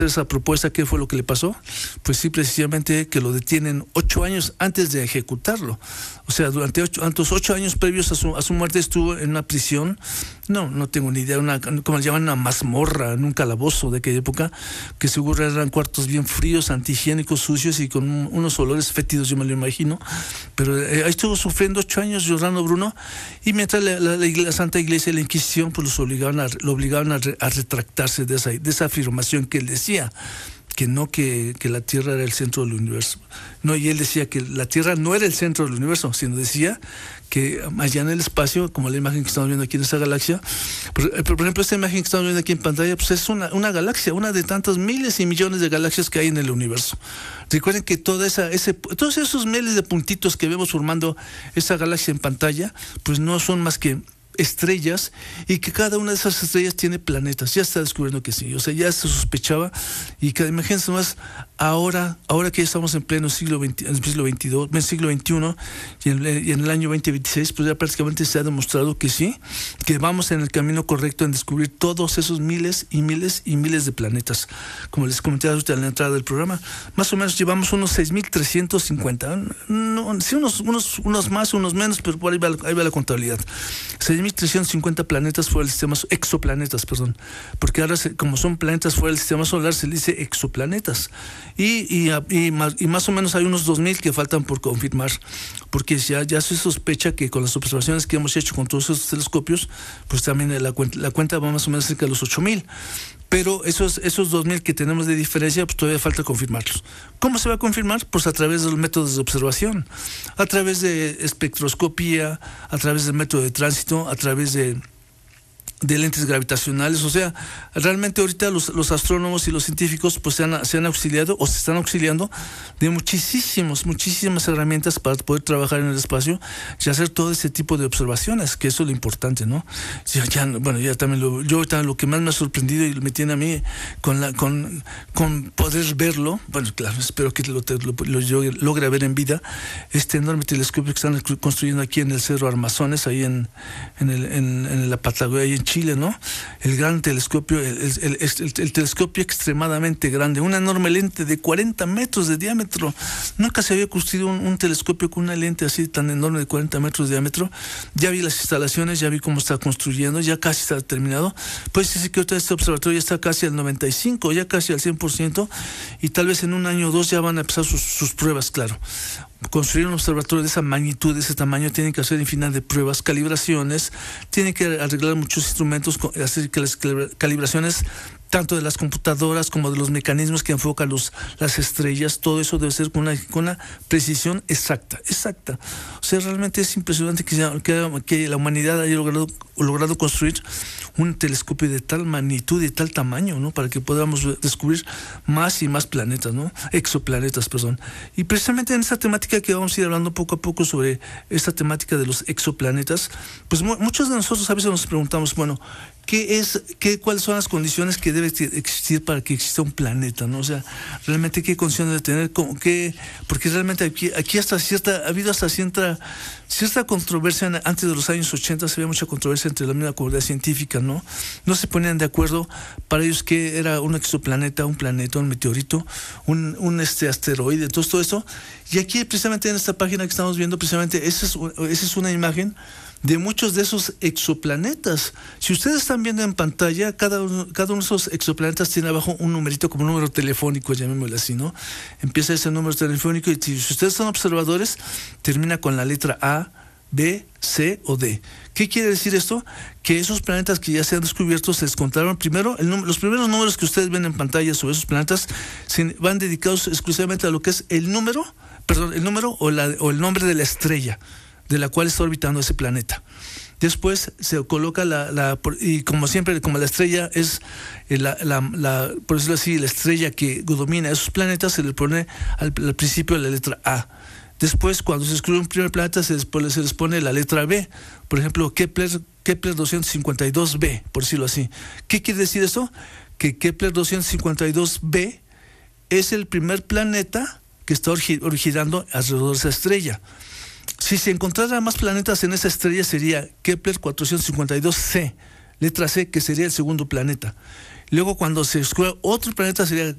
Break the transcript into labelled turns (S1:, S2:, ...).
S1: esa propuesta, ¿qué fue lo que le pasó? Pues sí, precisamente que lo detienen 8 años antes de ejecutarlo. O sea, durante 8 años previos a su muerte estuvo en una prisión, no tengo ni idea, como le llaman, una mazmorra, en un calabozo de aquella época, que seguro eran cuartos bien fríos, antihigiénicos, sucios y con unos olores fétidos, yo me lo imagino. Pero ahí estuvo sufriendo 8 años Giordano Bruno, y mientras la Santa Iglesia y la Inquisición pues lo obligaban a retractarse de esa afirmación que él decía, que la Tierra era el centro del universo. No, y él decía que la Tierra no era el centro del universo, sino decía que allá en el espacio, como la imagen que estamos viendo aquí en esta galaxia, por ejemplo, esta imagen que estamos viendo aquí en pantalla, pues es una galaxia, una de tantos miles y millones de galaxias que hay en el universo. Recuerden que todos esos miles de puntitos que vemos formando esa galaxia en pantalla, pues no son más que estrellas, y que cada una de esas estrellas tiene planetas. Ya está descubriendo que sí, o sea, ya se sospechaba, y que imagínense más ahora que ya estamos en pleno siglo XXI, y en el año 2026, pues ya prácticamente se ha demostrado que sí, que vamos en el camino correcto en descubrir todos esos miles y miles y miles de planetas. Como les comenté ahorita en la entrada del programa, más o menos llevamos unos 6.350, sí, unos más, unos menos, pero por ahí va la contabilidad. 6.350 planetas fuera del sistema, exoplanetas, perdón, porque ahora como son planetas fuera del sistema solar se le dice exoplanetas, y más o menos hay unos 2.000 que faltan por confirmar, porque ya se sospecha que con las observaciones que hemos hecho con todos esos telescopios, pues también la cuenta va más o menos cerca de los 8.000. Pero esos 2.000 que tenemos de diferencia, pues todavía falta confirmarlos. ¿Cómo se va a confirmar? Pues a través de los métodos de observación, a través de espectroscopía, a través del método de tránsito, a través de lentes gravitacionales. O sea, realmente ahorita los astrónomos y los científicos pues se han auxiliado o se están auxiliando de muchísimas herramientas para poder trabajar en el espacio y hacer todo ese tipo de observaciones, que eso es lo importante, ¿no? Ya también lo que más me ha sorprendido y me tiene a mí con poder verlo, bueno, claro, espero que lo logre ver en vida, este enorme telescopio que están construyendo aquí en el Cerro Armazones, ahí en la Patagonia, ahí en Chile, ¿no? El gran telescopio, el telescopio extremadamente grande, una enorme lente de 40 metros de diámetro. Nunca se había construido un telescopio con una lente así tan enorme de 40 metros de diámetro. Ya vi las instalaciones, ya vi cómo está construyendo, ya casi está terminado. Pues decir que ahorita este observatorio ya está casi al 95%, ya casi al 100%, y tal vez en un año o dos ya van a empezar sus pruebas, claro. Construir un observatorio de esa magnitud, de ese tamaño, tienen que hacer infinidad de pruebas, calibraciones, tienen que arreglar muchos instrumentos, hacer que las calibraciones tanto de las computadoras como de los mecanismos que enfocan las estrellas, todo eso debe ser con una precisión exacta. O sea, realmente es impresionante que la humanidad haya logrado construir un telescopio de tal magnitud y de tal tamaño, ¿no? Para que podamos descubrir más y más planetas, ¿no? Exoplanetas, perdón. Y precisamente en esta temática que vamos a ir hablando poco a poco sobre esta temática de los exoplanetas, pues muchos de nosotros a veces nos preguntamos, bueno, ¿cuáles son las condiciones que debe existir para que exista un planeta, ¿no? O sea, realmente qué condiciones debe tener, porque realmente aquí ha habido hasta cierta controversia. Antes de los años 80 había mucha controversia entre la misma comunidad científica, ¿no? No se ponían de acuerdo para ellos qué era un exoplaneta, un planeta, un meteorito, un asteroide, todo eso. Y aquí precisamente en esta página que estamos viendo, precisamente esa es una imagen de muchos de esos exoplanetas. Si ustedes están viendo en pantalla, cada uno de esos exoplanetas tiene abajo un numerito, como un número telefónico, llamémoslo así, ¿no? Empieza ese número telefónico y si ustedes son observadores, termina con la letra A, B, C o D. ¿Qué quiere decir esto? Que esos planetas que ya se han descubierto se descontaron primero. Los primeros números que ustedes ven en pantalla sobre esos planetas van dedicados exclusivamente a lo que es el número o el nombre de la estrella de la cual está orbitando ese planeta. Después se coloca y como siempre, como la estrella es por decirlo así, la estrella que domina esos planetas, se le pone al principio la letra A. Después, cuando se descubre un primer planeta, se les pone la letra B. Por ejemplo, Kepler 252b, por decirlo así. ¿Qué quiere decir eso? Que Kepler 252b es el primer planeta que está orbitando alrededor de esa estrella. Si se encontraran más planetas en esa estrella, sería Kepler 452c, letra C, que sería el segundo planeta. Luego, cuando se descubra otro planeta, sería